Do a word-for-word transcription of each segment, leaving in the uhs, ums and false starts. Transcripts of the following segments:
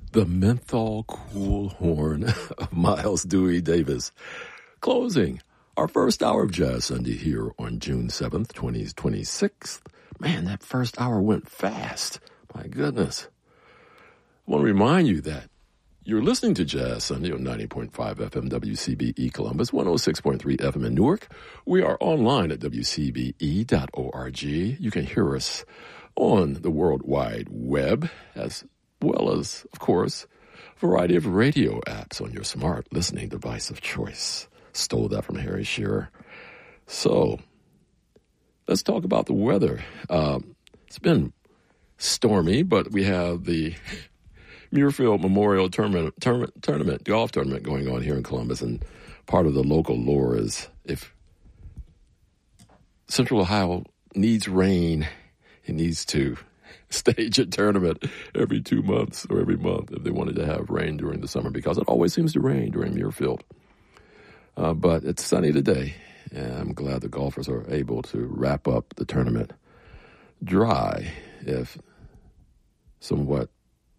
The menthol cool horn of Miles Dewey Davis. Closing our first hour of Jazz Sunday here on June seventh, twenty twenty-six. Man, that first hour went fast. My goodness. I want to remind you that you're listening to Jazz Sunday on ninety point five F M W C B E Columbus, one oh six point three F M in Newark. We are online at W C B E dot org. You can hear us on the World Wide Web, as well as, of course, a variety of radio apps on your smart listening device of choice. Stole that from Harry Shearer. So, let's talk about the weather. Um, it's been stormy, but we have the Muirfield Memorial Tournament, tournament, tournament, golf tournament going on here in Columbus, and part of the local lore is if Central Ohio needs rain, it needs to stage a tournament every two months or every month if they wanted to have rain during the summer, because it always seems to rain during Muirfield. Uh, but it's sunny today, and I'm glad the golfers are able to wrap up the tournament dry, if somewhat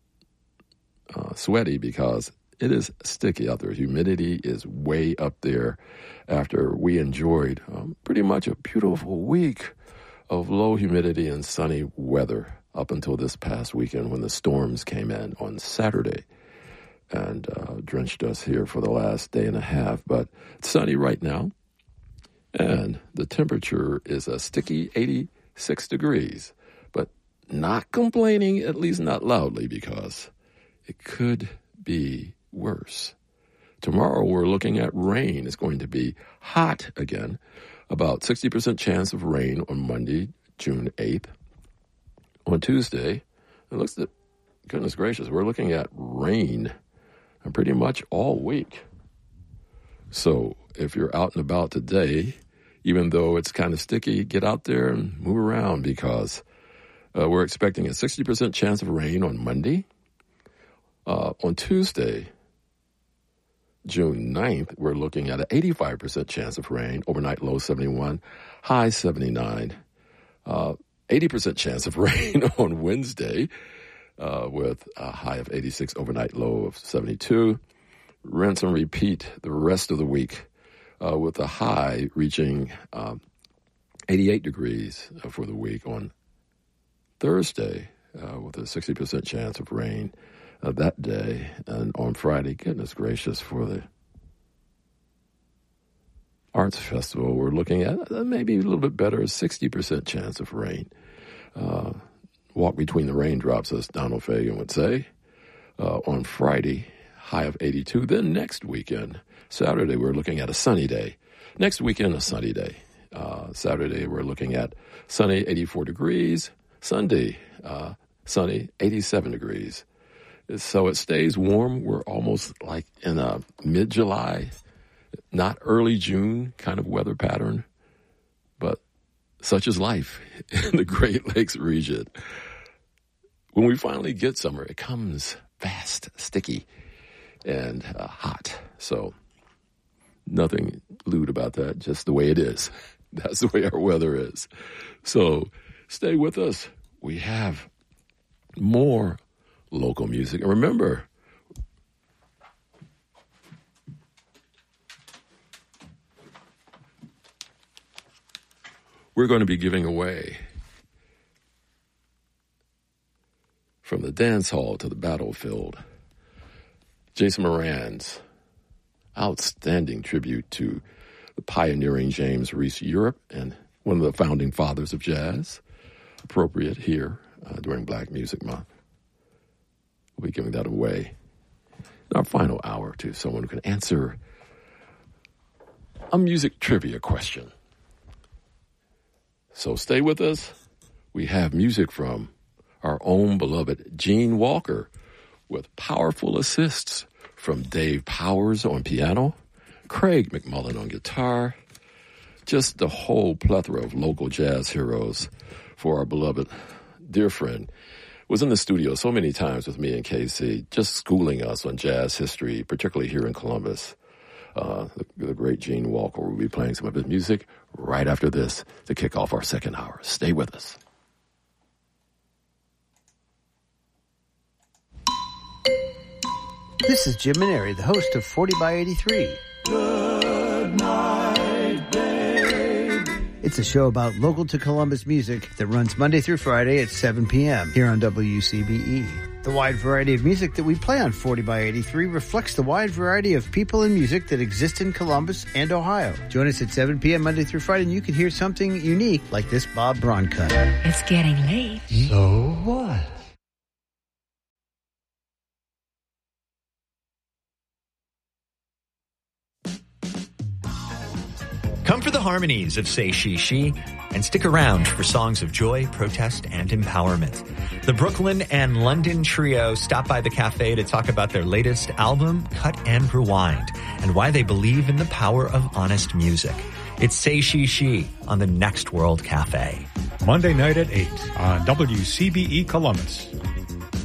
uh, sweaty, because it is sticky out there. Humidity is way up there after we enjoyed um, pretty much a beautiful week of low humidity and sunny weather up until this past weekend when the storms came in on Saturday and uh, drenched us here for the last day and a half. But it's sunny right now, and the temperature is a sticky eighty-six degrees, but not complaining, at least not loudly, because it could be worse. Tomorrow we're looking at rain. It's going to be hot again. About sixty percent chance of rain on Monday, June eighth. On Tuesday, it looks at, goodness gracious, we're looking at rain pretty much all week. So if you're out and about today, even though it's kind of sticky, get out there and move around, because uh, we're expecting a sixty percent chance of rain on Monday. Uh, on Tuesday, June ninth, we're looking at an eighty-five percent chance of rain, overnight low seventy-one, high seventy-nine, uh, eighty percent chance of rain on Wednesday, uh, with a high of eighty-six, overnight low of seventy-two. Rinse and repeat the rest of the week uh, with a high reaching um, eighty-eight degrees for the week on Thursday, uh, with a sixty percent chance of rain Uh, that day. And on Friday, goodness gracious, for the Arts Festival, we're looking at uh, maybe a little bit better, a sixty percent chance of rain. Uh, walk between the raindrops, as Donald Fagen would say. Uh, on Friday, high of eighty-two. Then next weekend, Saturday, we're looking at a sunny day. Next weekend, a sunny day. Uh, Saturday, we're looking at sunny, eighty-four degrees. Sunday, uh, sunny, eighty-seven degrees. So it stays warm. We're almost like in a mid-July, not early June kind of weather pattern, but such is life in the Great Lakes region. When we finally get summer, it comes fast, sticky, and uh, hot. So nothing lewd about that, just the way it is. That's the way our weather is. So stay with us. We have more local music. And remember, we're going to be giving away from the dance hall to the battlefield Jason Moran's outstanding tribute to the pioneering James Reese Europe and one of the founding fathers of jazz, appropriate here uh, during Black Music Month. We'll be giving that away in our final hour to someone who can answer a music trivia question. So stay with us. We have music from our own beloved Gene Walker with powerful assists from Dave Powers on piano, Craig McMullen on guitar, just the whole plethora of local jazz heroes for our beloved dear friend. Was in the studio so many times with me and K C, just schooling us on jazz history, particularly here in Columbus. Uh, the, the great Gene Walker will be playing some of his music right after this to kick off our second hour. Stay with us. This is Jim Maneri, the host of forty by eighty-three. Good night, babe. It's a show about local to Columbus music that runs Monday through Friday at seven p.m. here on W C B E. The wide variety of music that we play on forty by eighty-three reflects the wide variety of people and music that exist in Columbus and Ohio. Join us at seven p.m. Monday through Friday and you can hear something unique like this Bob Braun cut. It's getting late. So what? Come for the harmonies of Say She She and stick around for songs of joy, protest, and empowerment. The Brooklyn and London trio stop by the cafe to talk about their latest album, Cut and Rewind, and why they believe in the power of honest music. It's Say She She on the Next World Cafe. Monday night at eight on W C B E Columbus.